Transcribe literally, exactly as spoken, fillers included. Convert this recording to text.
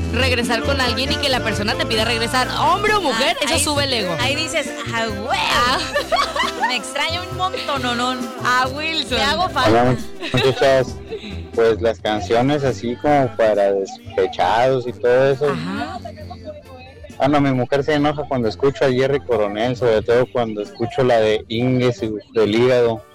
regresar con alguien y que la persona te pida regresar, hombre o mujer, ah, eso ahí, sube el ego. Ahí dices, ah, güey, ah, me extraña un montón, no, no. Ah, Wilson. Te hago falta. Hola, muchachas, pues las canciones así como para despechados y todo eso. Ajá. Ah, no, mi mujer se enoja cuando escucho a Jerry Coronel, sobre todo cuando escucho la de Inges del hígado.